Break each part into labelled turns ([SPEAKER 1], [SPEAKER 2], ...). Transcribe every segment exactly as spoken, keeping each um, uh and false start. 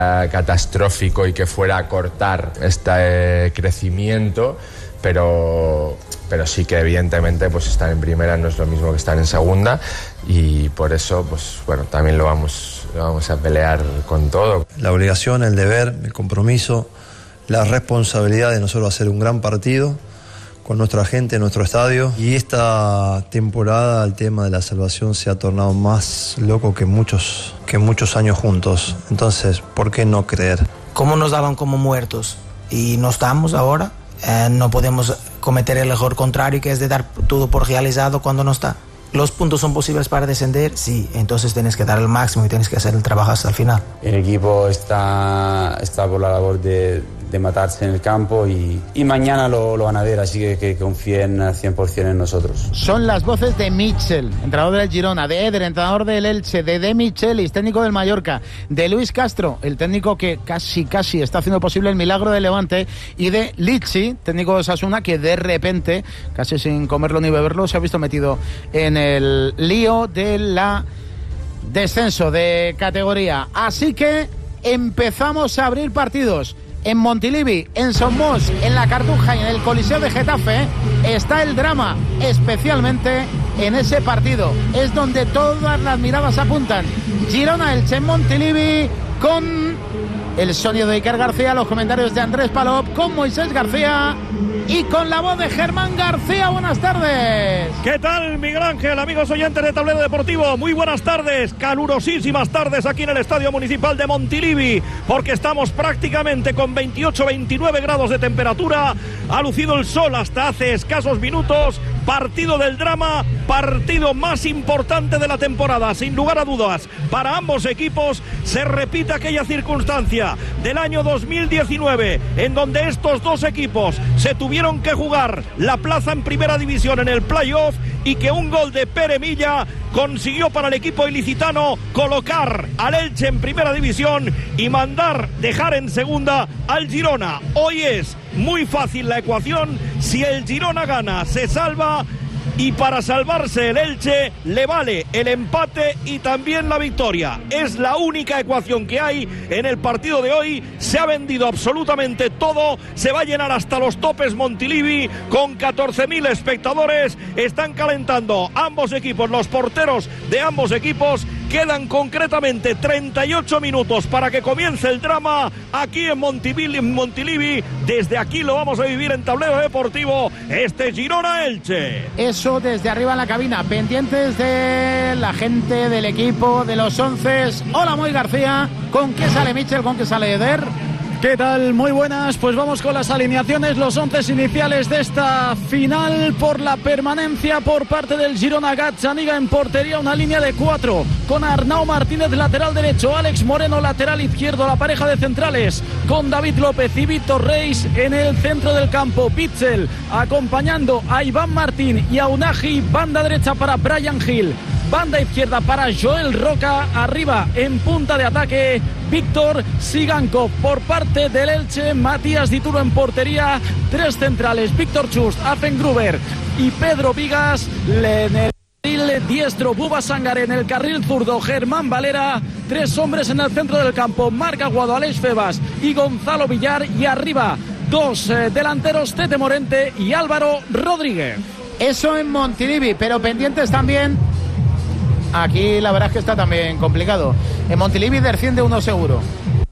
[SPEAKER 1] catastrófico y que fuera a cortar este crecimiento, pero, pero sí que evidentemente pues estar en primera no es lo mismo que estar en segunda, y por eso pues bueno, también lo vamos, lo vamos a pelear con todo.
[SPEAKER 2] La obligación, el deber, el compromiso, la responsabilidad de nosotros hacer un gran partido con nuestra gente en nuestro estadio, y esta temporada el tema de la salvación se ha tornado más loco que muchos, que muchos años juntos. Entonces, ¿por qué no creer?
[SPEAKER 3] ¿Cómo nos daban como muertos? Y no estamos ahora. Eh, no podemos cometer el error contrario, que es de dar todo por realizado cuando no está. ¿Los puntos son posibles para descender? Sí, entonces tienes que dar el máximo y tienes que hacer el trabajo hasta el final.
[SPEAKER 4] El equipo está, está por la labor de, de matarse en el campo y, y mañana lo, lo van a ver, así que, que confíen al cien por ciento en nosotros.
[SPEAKER 5] Son las voces de Mitchell, entrenador del Girona, de Eder, entrenador del Elche, de De Michelis, técnico del Mallorca, de Luis Castro, el técnico que casi casi está haciendo posible el milagro del Levante, y de Lichi, técnico de Osasuna, que de repente, casi sin comerlo ni beberlo, se ha visto metido en el lío de la descenso de categoría. Así que empezamos a abrir partidos. En Montilivi, en Somos, en La Cartuja y en el Coliseo de Getafe está el drama, especialmente en ese partido. Es donde todas las miradas apuntan. Girona-Elche en Montilivi, con el sonido de Iker García, los comentarios de Andrés Palop, con Moisés García y con la voz de Germán García. Buenas tardes.
[SPEAKER 6] ¿Qué tal, Miguel Ángel? Amigos oyentes de Tablero Deportivo, muy buenas tardes, calurosísimas tardes aquí en el Estadio Municipal de Montilivi, porque estamos prácticamente con veintiocho veintinueve grados de temperatura. Ha lucido el sol hasta hace escasos minutos. Partido del drama, partido más importante de la temporada, sin lugar a dudas. Para ambos equipos se repite aquella circunstancia del año dos mil diecinueve, en donde estos dos equipos se tuvieron que jugar la plaza en primera división en el playoff, y que un gol de Pere Milla consiguió para el equipo ilicitano colocar al Elche en primera división y mandar, dejar en segunda al Girona. Hoy es muy fácil la ecuación: si el Girona gana, se salva, y para salvarse el Elche le vale el empate y también la victoria. Es la única ecuación que hay en el partido de hoy. Se ha vendido absolutamente todo, se va a llenar hasta los topes Montilivi con catorce mil espectadores. Están calentando ambos equipos, los porteros de ambos equipos. Quedan concretamente treinta y ocho minutos para que comience el drama aquí en Montilivi, en Montilivi. Desde aquí lo vamos a vivir en Tablero Deportivo, este Girona-Elche.
[SPEAKER 5] Eso desde arriba en la cabina, pendientes de la gente del equipo, de los once. Hola, Moy García. ¿Con qué sale Mitchell? ¿Con qué sale Eder?
[SPEAKER 7] ¿Qué tal? Muy buenas, pues vamos con las alineaciones, los once iniciales de esta final por la permanencia por parte del Girona. Gazzaniga en portería, una línea de cuatro, con Arnau Martínez lateral derecho, Alex Moreno lateral izquierdo, la pareja de centrales con David López y Víctor Reis en el centro del campo. Pitzel acompañando a Iván Martín y a Unagi, banda derecha para Brian Hill, banda izquierda para Joel Roca, arriba en punta de ataque Víctor Sigankov. Por parte del Elche, Matías Dituro en portería, tres centrales, Víctor Chust, Affengruber y Pedro Vigas. En el carril diestro, Buba Sangare, en el carril zurdo, Germán Valera. Tres hombres en el centro del campo, Marc Aguado, Aleix Febas y Gonzalo Villar. Y arriba, dos eh, delanteros, Tete Morente y Álvaro Rodríguez.
[SPEAKER 5] Eso en Montilivi, pero pendientes también. Aquí la verdad es que está también complicado. En Montilivi desciende uno seguro.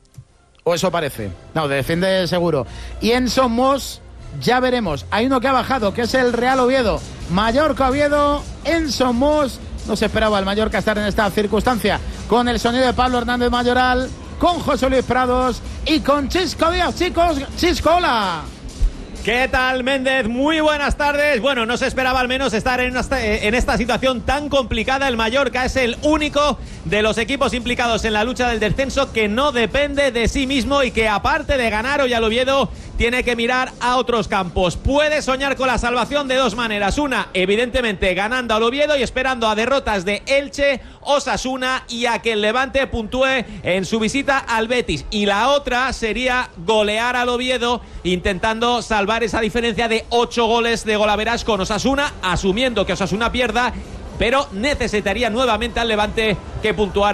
[SPEAKER 5] O eso parece. No, desciende seguro. Y en Somos ya veremos. Hay uno que ha bajado, que es el Real Oviedo. Mallorca Oviedo en Somos. No se esperaba el Mallorca estar en esta circunstancia. Con el sonido de Pablo Hernández Mayoral, con José Luis Prados y con Chisco Díaz. Chicos, Chisco, hola.
[SPEAKER 8] ¿Qué tal, Méndez? Muy buenas tardes. Bueno, no se esperaba al menos estar en esta, en esta situación tan complicada. El Mallorca es el único de los equipos implicados en la lucha del descenso que no depende de sí mismo y que, aparte de ganar hoy al Oviedo, tiene que mirar a otros campos. Puede soñar con la salvación de dos maneras. Una, evidentemente, ganando al Oviedo y esperando a derrotas de Elche, Osasuna y a que el Levante puntúe en su visita al Betis. Y la otra sería golear al Oviedo, intentando salvar esa diferencia de ocho goles de golaveras con Osasuna, asumiendo que Osasuna pierda, pero necesitaría nuevamente al Levante que puntuara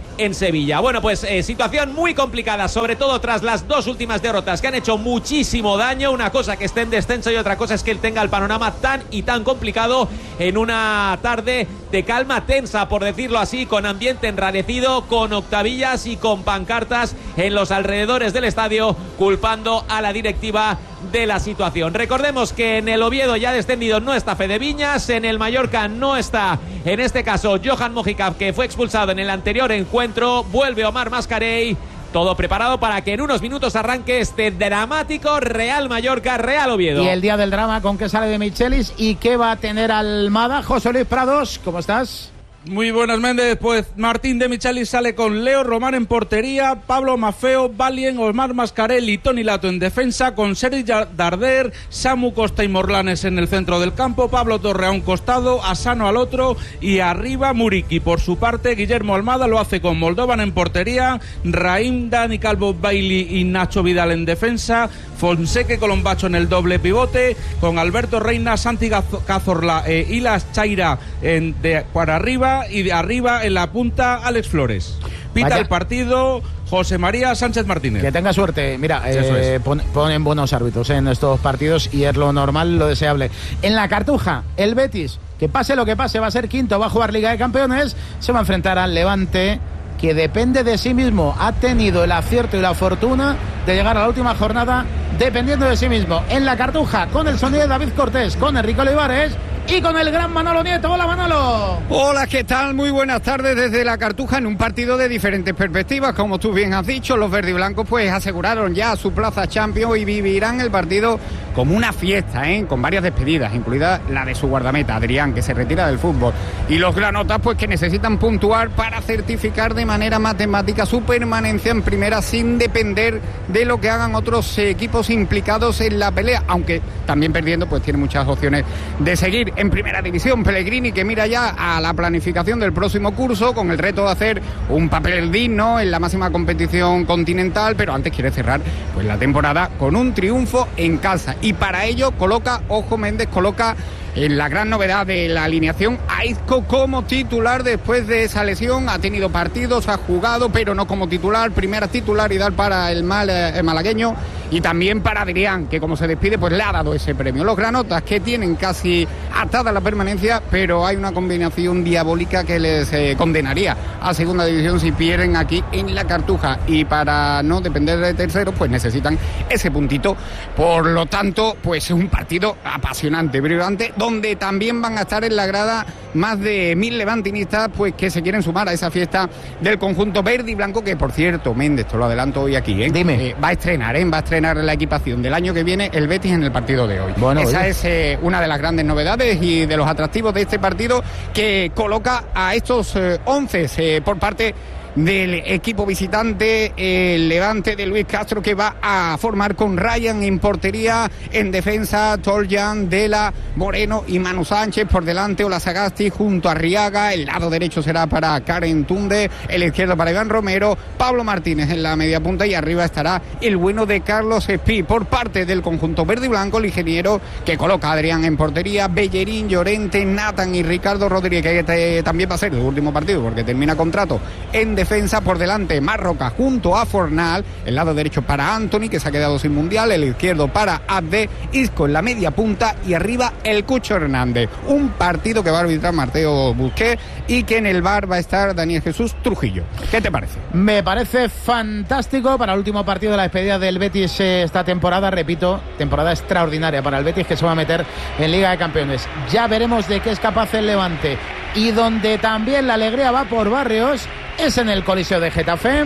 [SPEAKER 8] en Sevilla. Bueno, pues eh, situación muy complicada, sobre todo tras las dos últimas derrotas que han hecho muchísimo daño. Una cosa que esté en descenso y otra cosa es que él tenga el panorama tan y tan complicado en una tarde de calma tensa, por decirlo así, con ambiente enrarecido, con octavillas y con pancartas en los alrededores del estadio culpando a la directiva de la situación. Recordemos que en el Oviedo ya descendido no está Fede Viñas, en el Mallorca no está, en este caso, Johan Mojica, que fue expulsado en el anterior encuentro, vuelve Omar Mascarell. Todo preparado para que en unos minutos arranque este dramático Real Mallorca, Real Oviedo.
[SPEAKER 5] Y el día del drama, ¿con qué sale de Michelis y qué va a tener Almada? José Luis Prados, ¿cómo estás?
[SPEAKER 9] Muy buenas, Méndez. Pues Martín de Michelis sale con Leo Román en portería, Pablo Mafeo, Valien, Omar Mascarell y Toni Lato en defensa, con Sergi Darder, Samu Costa y Morlanes en el centro del campo, Pablo Torre a un costado, Asano al otro y arriba Muriqui. Por su parte, Guillermo Almada lo hace con Moldovan en portería, Raim, Dani Calvo, Bailey y Nacho Vidal en defensa, Fonseca y Colombacho en el doble pivote, con Alberto Reina, Santi Cazorla e Ilas Chaira en de, para arriba, y de arriba en la punta Alex Flores. Pita Vaya. El partido José María Sánchez Martínez.
[SPEAKER 5] Que tenga suerte. Mira, eh, es. pon, ponen buenos árbitros en estos partidos y es lo normal, lo deseable. En la Cartuja, el Betis, que pase lo que pase, va a ser quinto, va a jugar Liga de Campeones, se va a enfrentar al Levante, que depende de sí mismo. Ha tenido el acierto y la fortuna de llegar a la última jornada dependiendo de sí mismo. En la Cartuja, con el sonido de David Cortés, con Enrique Olivares y con el gran Manolo Nieto. Hola, Manolo.
[SPEAKER 10] Hola, ¿qué tal? Muy buenas tardes desde la Cartuja, en un partido de diferentes perspectivas. Como tú bien has dicho, los verdiblancos pues aseguraron ya su plaza Champions y vivirán el partido como una fiesta, ¿eh? Con varias despedidas, incluida la de su guardameta, Adrián, que se retira del fútbol. Y los granotas pues que necesitan puntuar para certificar de manera matemática su permanencia en primera, sin depender de lo que hagan otros equipos implicados en la pelea, aunque también perdiendo pues tiene muchas opciones de seguir en primera división. Pellegrini, que mira ya a la planificación del próximo curso con el reto de hacer un papel digno en la máxima competición continental, pero antes quiere cerrar pues la temporada con un triunfo en casa, y para ello coloca, ojo Méndez, coloca en la gran novedad de la alineación a Isco como titular después de esa lesión. Ha tenido partidos, ha jugado, pero no como titular. Primera titularidad para el, mal, el malagueño, y también para Adrián, que como se despide pues le ha dado ese premio. Los granotas, que tienen casi atada la permanencia, pero hay una combinación diabólica que les eh, condenaría a segunda división si pierden aquí en la Cartuja, y para no depender de terceros pues necesitan ese puntito. Por lo tanto, pues es un partido apasionante, brillante, donde también van a estar en la grada más de mil levantinistas pues que se quieren sumar a esa fiesta del conjunto verde y blanco, que por cierto, Méndez, te lo adelanto hoy aquí, ¿eh?
[SPEAKER 5] Dime.
[SPEAKER 10] Eh, va a estrenar, ¿eh? va a estrenar la equipación del año que viene el Betis en el partido de hoy. Bueno, esa oye. es eh, una de las grandes novedades y de los atractivos de este partido, que coloca a estos eh, once eh, por parte del equipo visitante, el Levante de Luis Castro, que va a formar con Ryan en portería, en defensa Toljan, Dela, Moreno y Manu Sánchez, por delante Olasagasti junto a Arriaga, el lado derecho será para Karen Tunde, el izquierdo para Iván Romero, Pablo Martínez en la media punta, y arriba estará el bueno de Carlos Espí. Por parte del conjunto verde y blanco, el ingeniero, que coloca a Adrián en portería, Bellerín, Llorente, Nathan y Ricardo Rodríguez, que también va a ser el último partido porque termina contrato en defensa. Por delante Marroca junto a Fornal, el lado derecho para Anthony, que se ha quedado sin mundial, el izquierdo para Abde, Isco en la media punta y arriba el Cucho Hernández. Un partido que va a arbitrar Mateo Busquets y que en el V A R va a estar Daniel Jesús Trujillo. ¿Qué te parece?
[SPEAKER 5] Me parece fantástico para el último partido de la despedida del Betis esta temporada. Repito, temporada extraordinaria para el Betis, que se va a meter en Liga de Campeones. Ya veremos de qué es capaz el Levante, y donde también la alegría va por barrios es en el Coliseo de Getafe.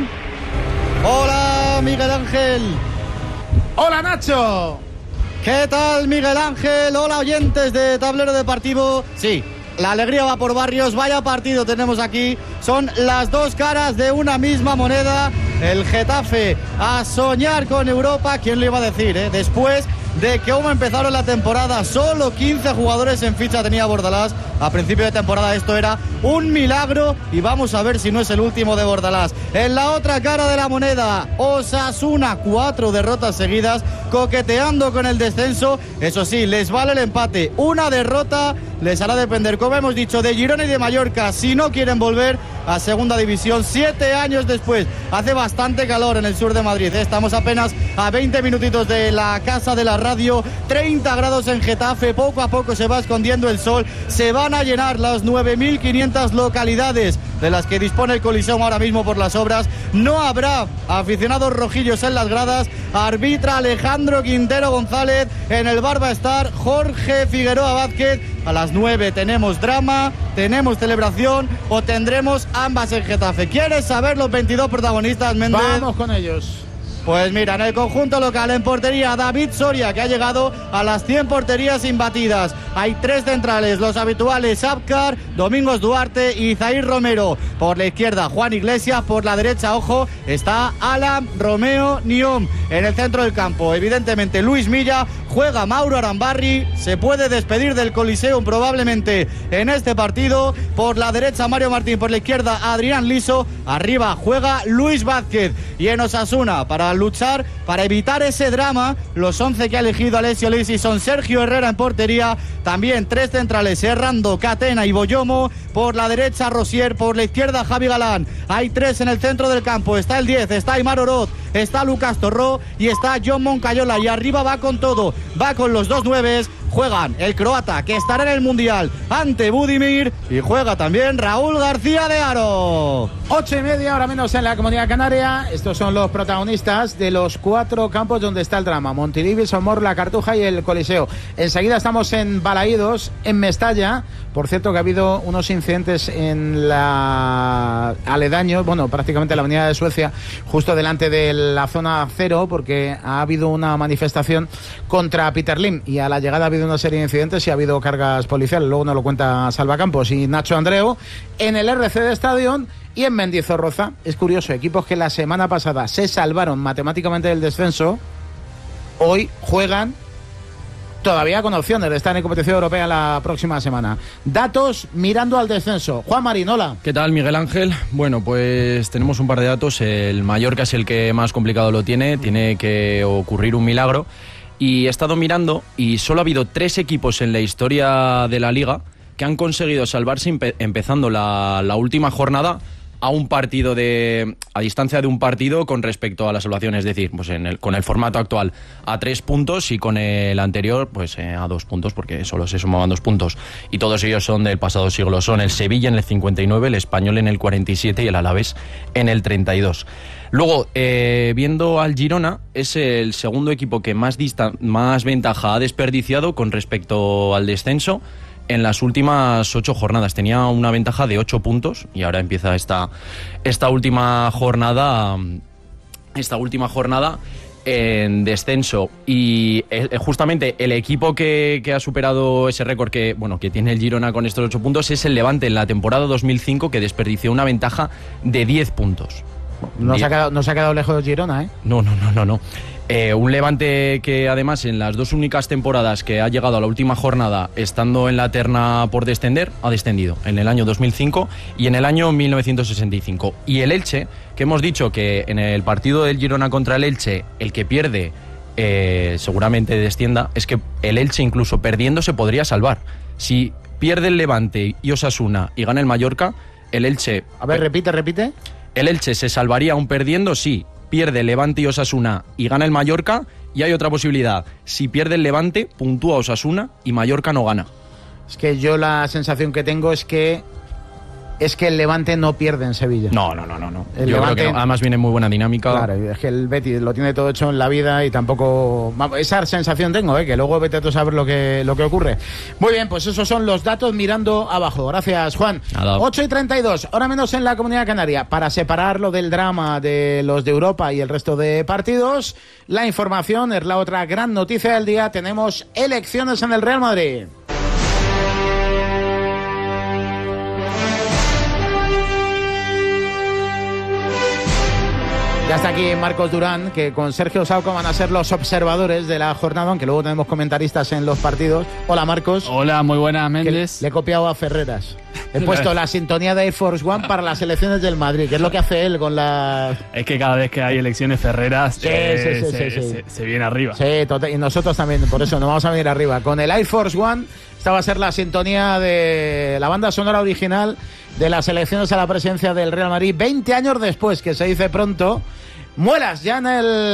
[SPEAKER 11] Hola, Miguel Ángel.
[SPEAKER 5] Hola, Nacho.
[SPEAKER 11] ¿Qué tal, Miguel Ángel? Hola, oyentes de Tablero Deportivo. Sí, la alegría va por barrios. Vaya partido tenemos aquí. Son las dos caras de una misma moneda. El Getafe a soñar con Europa. ¿Quién lo iba a decir, eh? Después de que como empezaron la temporada, solo quince jugadores en ficha tenía Bordalás. A principio de temporada esto era un milagro, y vamos a ver si no es el último de Bordalás. En la otra cara de la moneda, Osasuna, cuatro derrotas seguidas, coqueteando con el descenso. Eso sí, les vale el empate. Una derrota les hará depender, como hemos dicho, de Girona y de Mallorca, si no quieren volver a segunda división, siete años después. Hace bastante calor en el sur de Madrid, ¿eh? Estamos apenas a veinte minutitos de la casa de la radio, treinta grados en Getafe, poco a poco se va escondiendo el sol, se van a llenar las nueve mil quinientas localidades de las que dispone el Coliseum ahora mismo por las obras. No habrá aficionados rojillos en las gradas, arbitra Alejandro Quintero González, en el bar va a estar Jorge Figueroa Vázquez. A las nueve tenemos drama, tenemos celebración o tendremos ambas en Getafe. ¿Quieres saber los veintidós protagonistas, Méndez?
[SPEAKER 5] Vamos con ellos.
[SPEAKER 11] Pues mira, en el conjunto local, en portería, David Soria, que ha llegado a las cien porterías imbatidas. Hay tres centrales, los habituales Abkar, Domingos Duarte y Zair Romero. Por la izquierda, Juan Iglesias. Por la derecha, ojo, está Alan Romeo Niom. En el centro del campo, evidentemente, Luis Milla. Juega Mauro Arambarri. Se puede despedir del Coliseum probablemente en este partido. Por la derecha, Mario Martín. Por la izquierda, Adrián Liso. Arriba juega Luis Vázquez. Y en Osasuna, para luchar, para evitar ese drama, los once que ha elegido Alessio Lisi son Sergio Herrera en portería, también tres centrales, Errando, Catena y Boyomo. Por la derecha, Rosier. Por la izquierda, Javi Galán. Hay tres en el centro del campo, está el diez, está Aimar Oroz, está Lucas Torró y está John Moncayola. Y arriba va con todo, va con los dos nueves. Juegan el croata, que estará en el Mundial ante Budimir, y juega también Raúl García de Haro.
[SPEAKER 5] Ocho y media, ahora menos en la Comunidad Canaria. Estos son los protagonistas de los cuatro campos donde está el drama: Montilivi, Somor, La Cartuja y el Coliseo. Enseguida estamos en Balaídos, en Mestalla. Por cierto, que ha habido unos incidentes en la aledaño, bueno, prácticamente la avenida de Suecia, justo delante de la zona cero, porque ha habido una manifestación contra Peter Lim, y a la llegada ha habido una serie de incidentes y ha habido cargas policiales. Luego nos lo cuenta Salva Campos y Nacho Andreu. En el R C de Stadium y en Mendizorroza, es curioso, equipos que la semana pasada se salvaron matemáticamente del descenso, hoy juegan todavía con opciones de estar en competición europea la próxima semana. Datos mirando al descenso. Juan Marín, hola.
[SPEAKER 12] ¿Qué tal, Miguel Ángel? Bueno, pues tenemos un par de datos. El Mallorca es el que más complicado lo tiene, tiene que ocurrir un milagro. Y he estado mirando y solo ha habido tres equipos en la historia de la Liga que han conseguido salvarse empe- empezando la, la última jornada a un partido de a distancia de un partido con respecto a la salvación, es decir, pues en el, con el formato actual a tres puntos y con el anterior pues eh, a dos puntos, porque solo se sumaban dos puntos, y todos ellos son del pasado siglo. Son el Sevilla en el cincuenta y nueve, el Español en el cuarenta y siete y el Alavés en el treinta y dos. Luego, eh, viendo al Girona, es el segundo equipo que más, distan- más ventaja ha desperdiciado con respecto al descenso en las últimas ocho jornadas. Tenía una ventaja de ocho puntos y ahora empieza esta, esta última jornada esta última jornada en descenso. Y eh, justamente el equipo que, que ha superado ese récord que, bueno, que tiene el Girona con estos ocho puntos es el Levante en la temporada dos mil cinco, que desperdició una ventaja de diez puntos.
[SPEAKER 5] No se ha quedado, no se ha quedado lejos de Girona, ¿eh?
[SPEAKER 12] No, no, no, no, no. Eh, un Levante que además en las dos únicas temporadas que ha llegado a la última jornada estando en la terna por descender, ha descendido en el año dos mil cinco y en el año mil novecientos sesenta y cinco. Y el Elche, que hemos dicho que en el partido del Girona contra el Elche, el que pierde eh, seguramente descienda, es que el Elche incluso perdiendo se podría salvar. Si pierde el Levante y Osasuna y gana el Mallorca, el Elche...
[SPEAKER 5] A ver, repite, repite.
[SPEAKER 12] El Elche se salvaría aún perdiendo, sí. Pierde Levante y Osasuna y gana el Mallorca, y hay otra posibilidad: si pierde el Levante, puntúa Osasuna y Mallorca no gana.
[SPEAKER 5] Es que yo la sensación que tengo es que es que el Levante no pierde en Sevilla.
[SPEAKER 12] No, no, no, no. no.
[SPEAKER 5] El
[SPEAKER 12] Yo
[SPEAKER 5] Levante,
[SPEAKER 12] creo que no. Además viene muy buena dinámica.
[SPEAKER 5] Claro, es que el Betis lo tiene todo hecho en la vida y tampoco... Esa sensación tengo, ¿eh? Que luego vete tú a saber lo que, lo que ocurre. Muy bien, pues esos son los datos mirando abajo. Gracias, Juan.
[SPEAKER 12] Nada.
[SPEAKER 5] ocho y treinta y dos, ahora menos en la Comunidad Canaria. Para separarlo del drama de los de Europa y el resto de partidos, la información es la otra gran noticia del día. Tenemos elecciones en el Real Madrid. Ya está aquí Marcos Durán, que con Sergio Sauco van a ser los observadores de la jornada, aunque luego tenemos comentaristas en los partidos. Hola, Marcos.
[SPEAKER 13] Hola, muy buenas, Méndez.
[SPEAKER 5] Le he copiado a Ferreras. He puesto la sintonía de Air Force One para las elecciones del Madrid, que es lo que hace él con la...
[SPEAKER 13] Es que cada vez que hay elecciones Ferreras
[SPEAKER 5] sí,
[SPEAKER 13] eh,
[SPEAKER 5] sí, sí,
[SPEAKER 13] se,
[SPEAKER 5] sí, sí.
[SPEAKER 13] Se, se viene arriba.
[SPEAKER 5] Sí, total, y nosotros también, por eso nos vamos a venir arriba. Con el Air Force One Esta va a ser la sintonía de la banda sonora original de las elecciones a la presidencia del Real Madrid, veinte años después, que se dice pronto. Muelas ya en el